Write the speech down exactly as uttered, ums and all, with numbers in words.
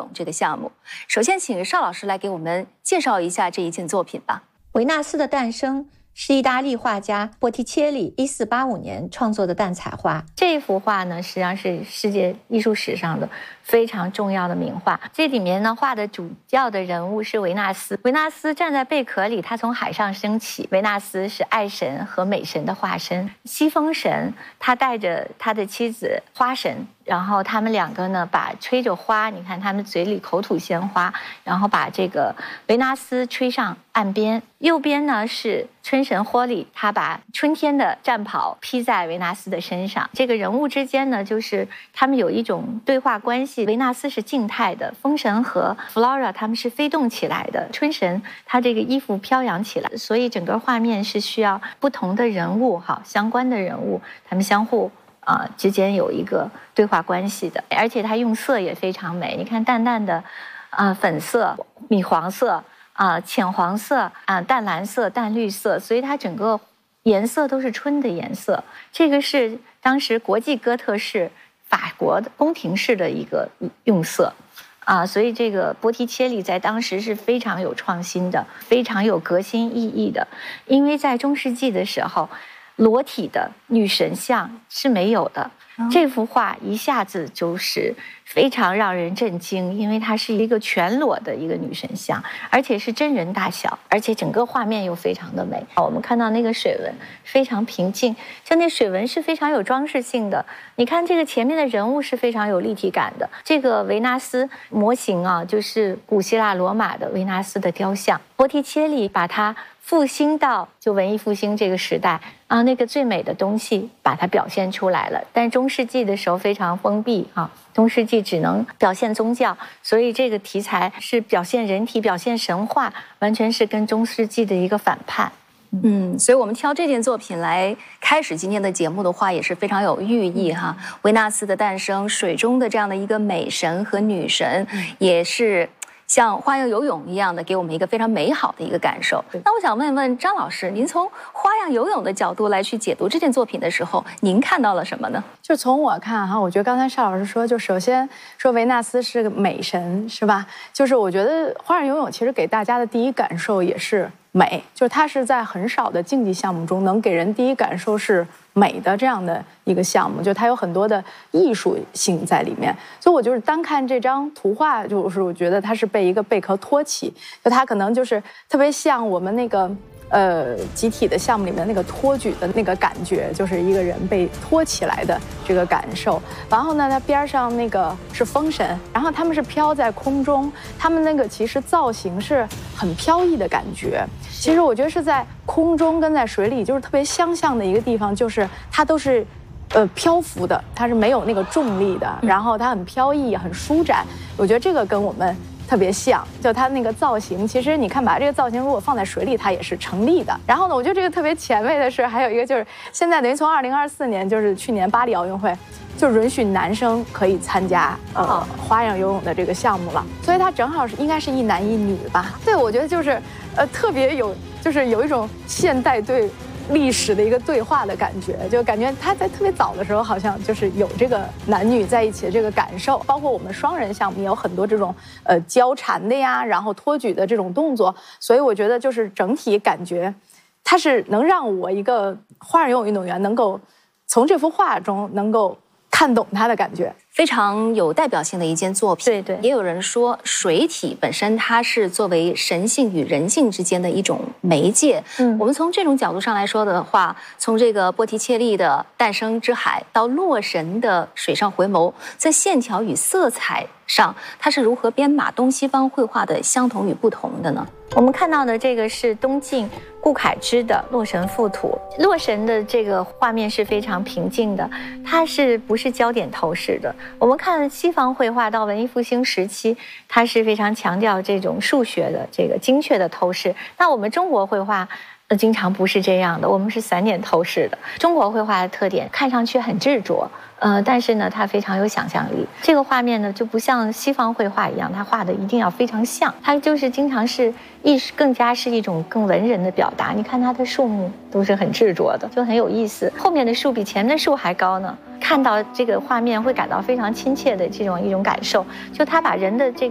泳这个项目。首先，请邵老师来给我们介绍一下这一件作品吧。 维纳斯的诞生是意大利画家波提切利一四八五年创作的蛋彩画。这幅画呢，实际上是世界艺术史上的非常重要的名画。这里面呢，画的主要的人物是维纳斯。维纳斯站在贝壳里，他从海上升起。维纳斯是爱神和美神的化身。西风神他带着他的妻子花神，然后他们两个呢，把吹着花，你看他们嘴里口吐鲜花，然后把这个维纳斯吹上岸边。右边呢是春神霍利，他把春天的战袍披在维纳斯的身上。这个人物之间呢，就是他们有一种对话关系。维纳斯是静态的，风神和 Flora 他们是飞动起来的，春神他这个衣服飘扬起来，所以整个画面是需要不同的人物哈，相关的人物，他们相互啊、呃、之间有一个对话关系的。而且它用色也非常美，你看淡淡的啊、呃、粉色、米黄色啊、呃、浅黄色啊、呃、淡蓝色、淡绿色，所以它整个颜色都是春的颜色。这个是当时国际哥特式法国的宫廷式的一个用色啊，所以这个波提切利在当时是非常有创新的，非常有革新意义的。因为在中世纪的时候，裸体的女神像是没有的。这幅画一下子就是非常让人震惊，因为它是一个全裸的一个女神像，而且是真人大小，而且整个画面又非常的美。我们看到那个水纹非常平静，像那水纹是非常有装饰性的。你看这个前面的人物是非常有立体感的。这个维纳斯模型啊，就是古希腊罗马的维纳斯的雕像。波提切利把它复兴到就文艺复兴这个时代啊，那个最美的东西把它表现出来了。但中世纪的时候非常封闭啊，中世纪只能表现宗教，所以这个题材是表现人体、表现神话，完全是跟中世纪的一个反叛。 嗯，所以我们挑这件作品来开始今天的节目的话，也是非常有寓意哈。维纳斯的诞生，水中的这样的一个美神和女神，也是像花样游泳一样的，给我们一个非常美好的一个感受。那我想问问张老师，您从花样游泳的角度来去解读这件作品的时候，您看到了什么呢？ 就从我看哈，我觉得刚才邵老师说，就首先说维纳斯是个美神，是吧？就是我觉得花样游泳其实给大家的第一感受也是美，就是它是在很少的竞技项目中能给人第一感受是美的这样的一个项目，就它有很多的艺术性在里面。所以我就是单看这张图画，就是我觉得它是被一个贝壳托起，就它可能就是特别像我们那个呃集体的项目里面那个托举的那个感觉，就是一个人被托起来的这个感受。然后呢，它边上那个是风神，然后他们是飘在空中，他们那个其实造型是很飘逸的感觉。其实我觉得是在空中跟在水里就是特别相像的一个地方，就是它都是呃漂浮的，它是没有那个重力的，然后它很飘逸很舒展。我觉得这个跟我们特别像，就它那个造型，其实你看把这个造型如果放在水里，它也是成立的。然后呢，我觉得这个特别前卫的是，还有一个就是现在等于从二零二四年，就是去年巴黎奥运会，就允许男生可以参加呃花样游泳的这个项目了，所以它正好是应该是一男一女吧？对，我觉得就是呃特别有，就是有一种现代对历史的一个对话的感觉，就感觉他在特别早的时候好像就是有这个男女在一起的这个感受，包括我们双人项目也有很多这种呃交缠的呀，然后托举的这种动作，所以我觉得就是整体感觉它是能让我一个花样游泳运动员能够从这幅画中能够看懂它的感觉。 非常有代表性的一件作品。 对对， 也有人说水体本身它是作为神性与人性之间的一种媒介。嗯，我们从这种角度上来说的话，从这个波提切利的诞生之海到洛神的水上回眸，在线条与色彩上，它是如何编码东西方绘画的相同与不同的呢？ 我们看到的这个是东晋顾恺之的《洛神赋图》。洛神的这个画面是非常平静的，它是不是焦点透视的？我们看西方绘画到文艺复兴时期，它是非常强调这种数学的这个精确的透视。那我们中国绘画呃经常不是这样的，我们是散点透视的。中国绘画的特点看上去很执着，呃，但是呢，它非常有想象力。这个画面呢，就不像西方绘画一样，它画的一定要非常像，它就是经常是艺术，更加是一种更文人的表达。你看它的树木都是很执着的，就很有意思。后面的树比前面的树还高呢，看到这个画面会感到非常亲切的这种一种感受。就他把人的这个